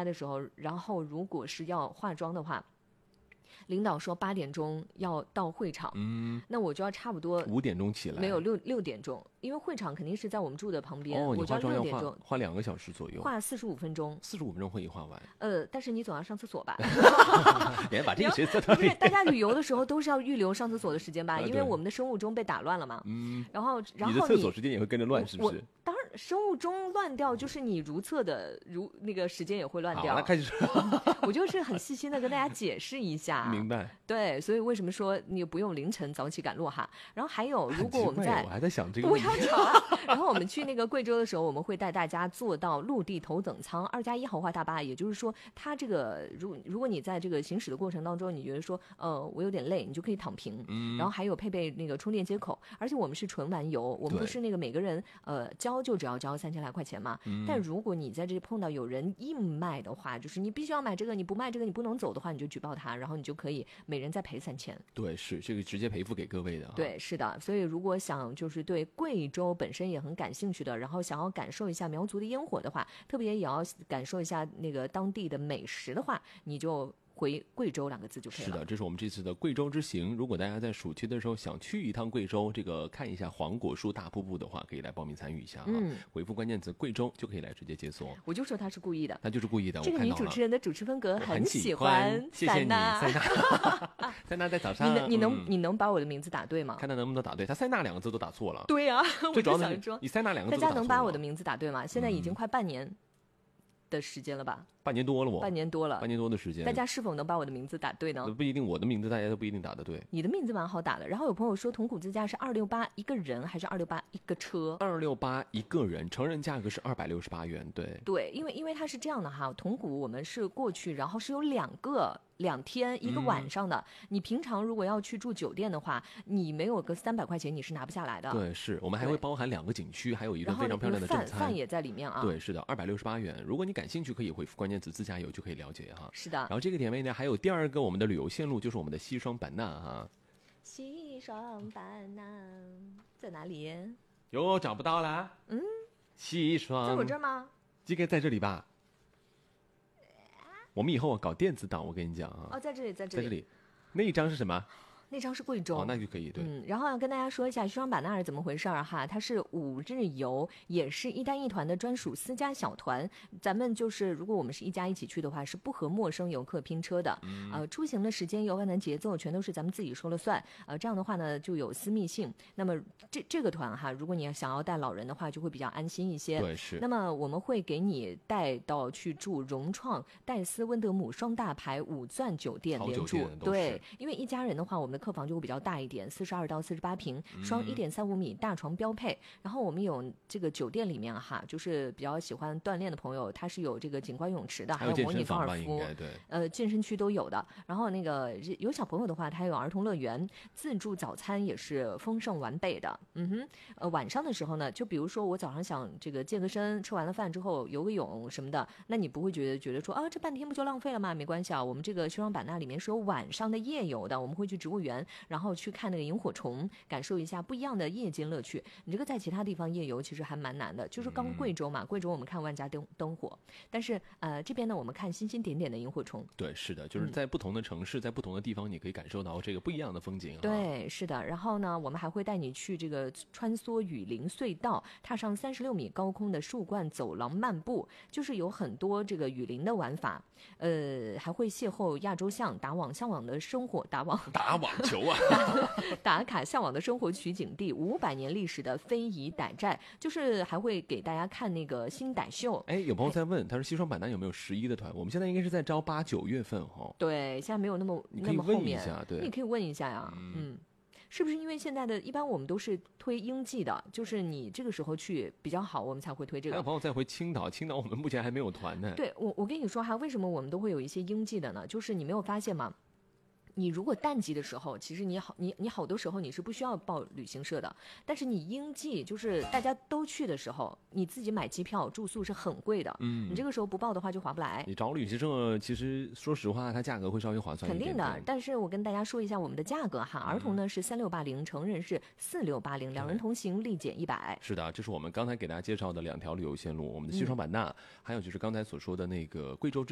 开的时候，然后如果是要化妆的话，领导说8点钟要到会场，那我就要差不多 5点钟起来， 没有6点钟，因为会场肯定是在我们住的旁边， 我就要6点钟画2个小时左右， 画45分钟 ，45分钟会议画完。 但是你总要上厕所吧？ 你还把这个谁不是大家旅游的时候都是要预留上厕所的时间吧？因为我们的生物钟被打乱了嘛。然后你的厕所时间也会跟着乱，是不是？ 当然，生物钟乱掉，就是你如厕的那个时间也会乱掉。 好，那开始我就是很细心的跟大家解释一下。 明白。 对，所以为什么说你不用凌晨早起赶路哈？然后还有，如果我们我还在想这个不要吵啊。然后我们去那个贵州的时候，我们会带大家坐到陆地头等舱2+1豪华大巴，也就是说，它这个如果你在这个行驶的过程当中，你觉得说我有点累，你就可以躺平。然后还有配备那个充电接口，而且我们是纯玩游，我们不是那个每个人就只要交3000来块钱嘛。但如果你在这碰到有人硬卖的话，就是你必须要买这个，你不卖这个你不能走的话，你就举报他，然后你就可以每人再赔3000。 对，是这个直接赔付给各位的。 对，是的。所以如果想就是对贵州本身也很感兴趣的，然后想要感受一下苗族的烟火的话，特别也要感受一下那个当地的美食的话，你就回贵州2个字就可以了。 是的，这是我们这次的贵州之行。如果大家在暑期的时候想去一趟贵州，这个看一下黄果树大瀑布的话，可以来报名参与一下啊。回复关键词贵州就可以来直接解锁。 我就说他是故意的， 他就是故意的。 这个女主持人的主持风格很喜欢，谢谢你， 塞纳。塞纳在早上， 你能把我的名字打对吗？ 看他能不能打对。他塞纳2个字都打错了。 对呀， 最主要的是你塞纳2个字都打错了。 大家能把我的名字打对吗？现在已经快半年的时间了吧？ 半年多了， 半年多的时间， 大家是否能把我的名字打对呢？ 不一定，我的名字大家都不一定打得对。 你的名字蛮好打的。然后有朋友说铜鼓自驾是268一个人还是268一个车 ？268一个人，成人价格是268元。 对，因为它是这样的哈，铜鼓我们是过去，然后是有2天1个晚上的。你平常如果要去住酒店的话，你没有个300块钱你是拿不下来的。 对，是我们还会包含2个景区，还有一个非常漂亮的正餐， 饭也在里面啊。 对，是的，268元。如果你感兴趣，可以回复关键词自驾游就可以了解哈。 是的。 然后这个点位呢，还有第2个我们的旅游线路，就是我们的西双版纳哈。 西双版纳在哪里？ 哟，找不到了。西双在我这儿吗？ 应该在这里吧。我们以后搞电子档，我跟你讲啊。 在这里。 那一张是什么？ 那张是贵州。 那就可以。对。 然后要跟大家说一下西双版纳是怎么回事哈，它是5日游，也是一单一团的专属私家小团。咱们就是如果我们是一家一起去的话，是不和陌生游客拼车的。出行的时间、游玩的节奏全都是咱们自己说了算。这样的话呢，就有私密性。那么这个团哈，如果你想要带老人的话，就会比较安心一些。 对，是。 那么我们会给你带到去住融创戴斯温德姆双大牌5钻酒店连住。对，因为一家人的话，我们的客房就会比较大一点，42到48平，双1.35米大床标配。然后我们有这个酒店里面哈，就是比较喜欢锻炼的朋友，它是有这个景观泳池的，还有模拟高尔夫，健身区都有的。然后那个有小朋友的话，它还有儿童乐园，自助早餐也是丰盛完备的。晚上的时候呢，就比如说我早上想这个健个身，吃完了饭之后游个泳什么的，那你不会觉得说这半天不就浪费了吗？没关系啊，我们这个西双版纳里面是有晚上的夜游的，我们会去植物园，然后去看那个萤火虫，感受一下不一样的夜间乐趣。你这个在其他地方夜游其实还蛮难的，就是刚贵州嘛，贵州我们看万家灯火，但是这边呢我们看星星点点的萤火虫。 对，是的，就是在不同的城市，在不同的地方，你可以感受到这个不一样的风景。 对，是的。然后呢，我们还会带你去这个穿梭雨林隧道，踏上36米高空的树冠走廊漫步，就是有很多这个雨林的玩法。还会邂逅亚洲象，打网向往的生活，打网球啊， 打卡向往的生活取景地，500年历史的非遗傣寨，就是还会给大家看那个新傣秀。 有朋友在问，他说西双版纳有没有11的团？我们现在应该是在招8、9月份对，现在没有那么后面。 你可以问一下，对， 你可以问一下呀。是不是因为现在的一般我们都是推应季的，就是你这个时候去比较好，我们才会推这个。 还有朋友再回青岛我们目前还没有团呢。 对，我跟你说哈，为什么我们都会有一些应季的呢？就是你没有发现吗？你如果淡季的时候，其实你好多时候你是不需要报旅行社的，但是你应季就是大家都去的时候，你自己买机票住宿是很贵的，你这个时候不报的话就划不来。 你找旅行社其实说实话它价格会稍微划算一点。 肯定的，但是我跟大家说一下我们的价格哈，儿童呢是3680，成人是4680，两人同行立减100。 是的，这是我们刚才给大家介绍的2条旅游线路，我们的西双版纳，还有就是刚才所说的那个贵州